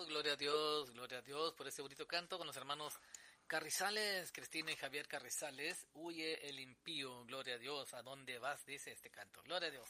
gloria a Dios por ese bonito canto con los hermanos Carrizales, Cristina y Javier Carrizales. Huye el impío, gloria a Dios. ¿A dónde vas? Dice este canto. Gloria a Dios.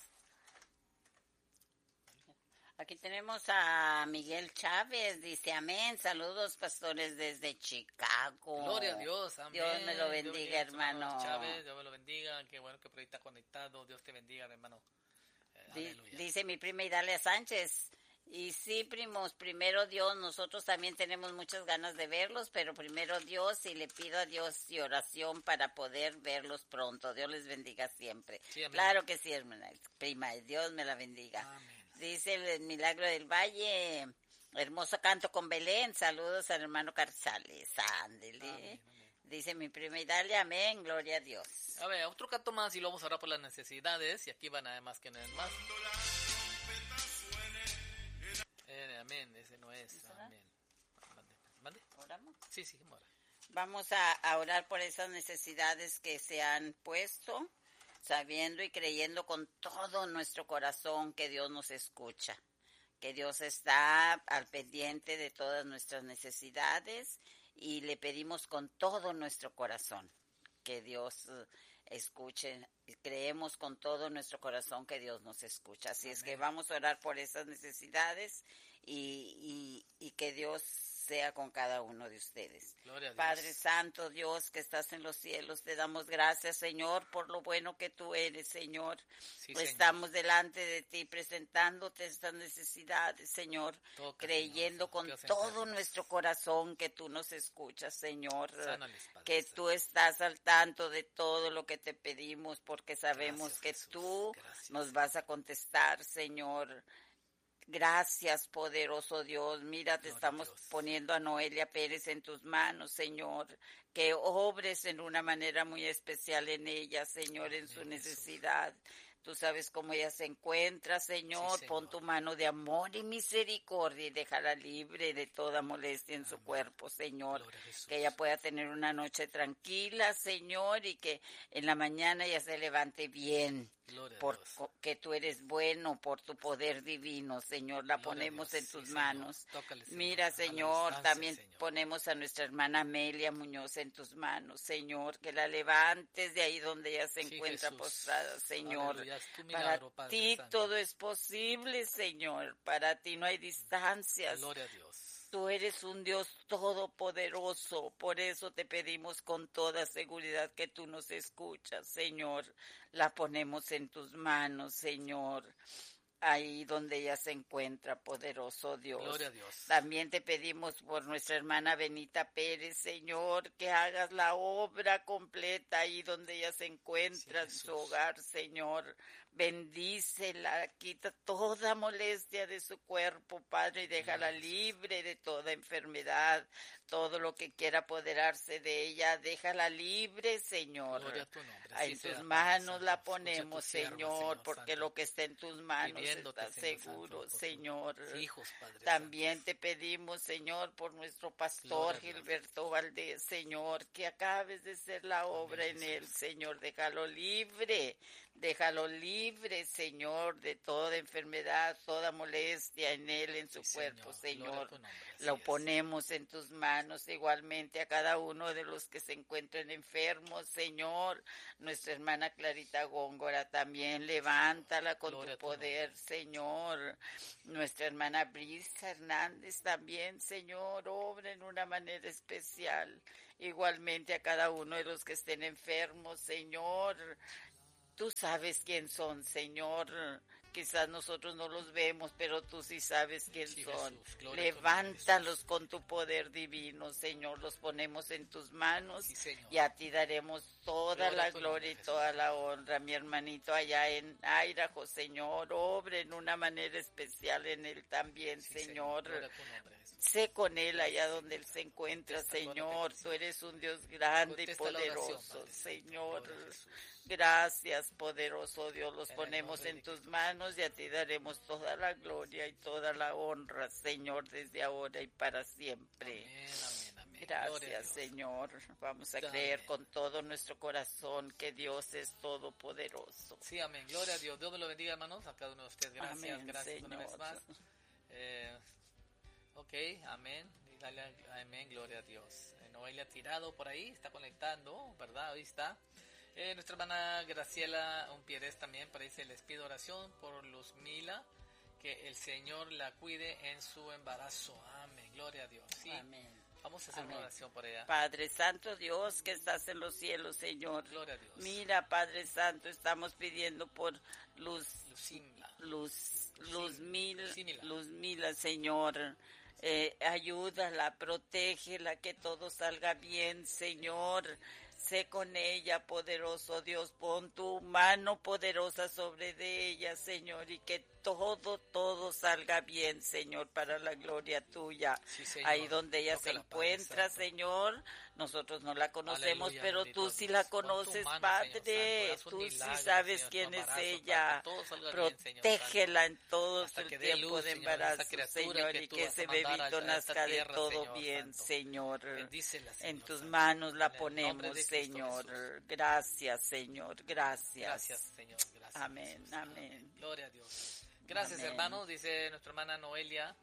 Aquí tenemos a Miguel Chávez, dice amén, saludos pastores desde Chicago. Gloria a Dios, amén. Dios me lo bendiga, hermano. Chávez, Dios me lo bendiga, qué bueno que por ahí está conectado, Dios te bendiga, hermano. Dice mi prima Idalia Sánchez, y sí, primos, primero Dios, nosotros también tenemos muchas ganas de verlos, pero primero Dios, y le pido a Dios y oración para poder verlos pronto. Dios les bendiga siempre. Sí, claro que sí, hermana, prima, Dios me la bendiga. Amén. Dice el Milagro del Valle, hermoso canto con Belén, saludos al hermano Carzales, ándele. Amén, amén. Dice mi prima Idalia, amén, gloria a Dios. A ver, otro canto más y lo vamos a orar por las necesidades, y aquí van nada más que nada más. Amén, ese no es, amén. ¿Mande? ¿Oramos? Sí, ora. Vamos a orar por esas necesidades que se han puesto, sabiendo y creyendo con todo nuestro corazón que Dios nos escucha, que Dios está al pendiente de todas nuestras necesidades, y le pedimos con todo nuestro corazón que Dios escuche. Creemos con todo nuestro corazón que Dios nos escucha. Así Amén. Es que vamos a orar por esas necesidades y que Dios sea con cada uno de ustedes. Padre Santo, Dios que estás en los cielos, te damos gracias, Señor, por lo bueno que tú eres, Señor. Sí, Estamos Señor. Delante de ti presentándote estas necesidades, Señor, creyendo Señor, con todo nuestro corazón que tú nos escuchas, Señor. Sánales, Padre, que tú estás al tanto de todo lo que te pedimos, porque sabemos gracias, que Jesús. Tú gracias. Nos vas a contestar, Señor. Gracias, poderoso Dios. Mira, te estamos poniendo a Noelia Pérez en tus manos, Señor. Que obres en una manera muy especial en ella, Señor, Amén, en su necesidad. Jesús. Tú sabes cómo ella se encuentra, Señor. Sí, Señor. Pon tu mano de amor y misericordia y déjala libre de toda molestia en Amén. Su cuerpo, Señor. Que ella pueda tener una noche tranquila, Señor, y que en la mañana ella se levante bien. Porque tú eres bueno, por tu poder divino, Señor. La ponemos en tus manos. Tócale, Señor. Mira, Señor, también Señor. Ponemos a nuestra hermana Amelia Muñoz en tus manos, Señor. Que la levantes de ahí donde ella se encuentra Jesús. Postrada, Señor. Aleluya. Milagro, para Padre ti Santo. Todo es posible, Señor. Para ti no hay distancias. Gloria a Dios. Tú eres un Dios todopoderoso, por eso te pedimos con toda seguridad que tú nos escuchas, Señor. La ponemos en tus manos, Señor. Ahí donde ella se encuentra, poderoso Dios. Gloria a Dios. También te pedimos por nuestra hermana Benita Pérez, Señor, que hagas la obra completa ahí donde ella se encuentra, sí, en su hogar, Señor. Bendícela, quita toda molestia de su cuerpo, Padre, y déjala libre de toda enfermedad, todo lo que quiera apoderarse de ella, déjala libre, Señor. Gloria a tu nombre. En tus manos la ponemos, Señor, porque lo que está en tus manos está seguro, Señor. Hijos, Padre También Santo. Te pedimos, Señor, por nuestro pastor Gilberto Valdés, Señor, que acabes de hacer la obra en él, Señor. Déjalo libre, Señor, de toda enfermedad, toda molestia en él, en su cuerpo, Señor. Lo ponemos en tus manos, igualmente a cada uno de los que se encuentren enfermos, Señor. Nuestra hermana Clarita Góngora también, levántala con tu poder, Señor. Nuestra hermana Brisa Hernández también, Señor, obra en una manera especial. Igualmente a cada uno de los que estén enfermos, Señor. Tú sabes quién son, Señor. Quizás nosotros no los vemos, pero tú sí sabes quién son. Levántalos con tu poder divino, Señor. Los ponemos en tus manos y a ti daremos toda la gloria y toda la honra. Mi hermanito allá en Idaho, Señor, obre en una manera especial en él también, Señor. Sé con él allá donde él se encuentra, Señor. Tú eres un Dios grande y poderoso, Señor. Gracias, poderoso Dios. Los ponemos en tus manos y a ti daremos toda la gloria y toda la honra, Señor, desde ahora y para siempre. Amén, amén. Gracias, Señor. Vamos a creer con todo nuestro corazón que Dios es todopoderoso. Sí, amén. Gloria a Dios. Dios me lo bendiga, hermanos. A cada uno de ustedes. Gracias, amén, gracias Señor. Una vez más. Ok, amén. Y dale amén, gloria a Dios. Noelia Tirado por ahí, está conectando, ¿verdad? Ahí está. Nuestra hermana Graciela Umpierez también, por ahí dice, les pido oración por Luzmila, que el Señor la cuide en su embarazo. Amén, gloria a Dios. Sí, Amén. vamos a hacer una oración por ella. Padre Santo Dios que estás en los cielos, Señor. Gloria a Dios. Mira, Padre Santo, estamos pidiendo por Luzmila, Señor. Ayúdala, protégela, que todo salga bien, Señor. Sé con ella, poderoso Dios, pon tu mano poderosa sobre de ella, Señor, y que todo salga bien, Señor, para la gloria tuya. Sí, Señor. Ahí donde ella se Tócala, encuentra, Padre Señor, nosotros no la conocemos, Aleluya, pero bendito tú sí Dios. la Pon tu conoces, mano, Padre, Señor Santo, haz un tú sí milagro, sabes Señor, quién tu es embarazo, ella. para que todo salga bien, Señor Protégela en todo Hasta el que dé tiempo luz, de Señor, esa embarazo, criatura Señor, que y tú que vas a ese mandar bebito a esta nazca de tierra, todo Señor bien, Santo. Señor. Bendícela, Señor En tus Santo. manos la En el nombre ponemos, de Cristo Señor. Jesús. Gracias, Señor, gracias. Gracias, Señor. Gracias. Amén, Jesús. amén. Gloria a Dios. Gracias, Amén. hermanos. Dice nuestra hermana Noelia.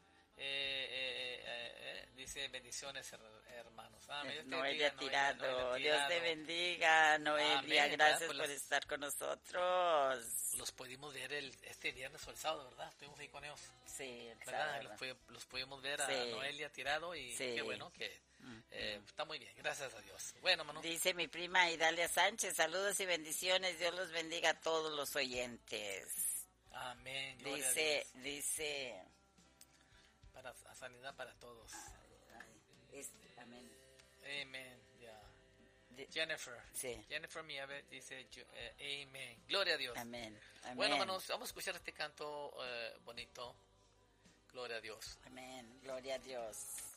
Dice bendiciones, hermanos. Amén. Dios te Noelia bendiga, Tirado. Noelia Dios te bendiga, Noelia. Amén, Gracias pues por las- estar con nosotros. Los pudimos ver este viernes o el sábado, ¿verdad? Estuvimos ahí con ellos, Sí, el ¿verdad? sábado. Los pudimos ver a Sí. Noelia Tirado y Sí. qué bueno que está muy bien. Gracias a Dios. Bueno, hermano. Dice mi prima Idalia Sánchez, saludos y bendiciones. Dios los bendiga a todos los oyentes. Amén. Gloria a Dios. Dice, Para sanidad para todos. amén. Amén. Ya. Di- Jennifer. Sí. Jennifer Miave dice amén. Gloria a Dios. Amén. Amén. Bueno, hermanos, vamos a escuchar este canto bonito. Gloria a Dios. Amén. Gloria a Dios.